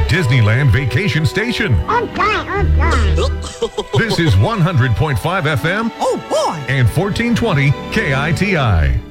Disneyland vacation station. Oh, God. This is 100.5 FM Oh, boy. and 1420 KITI.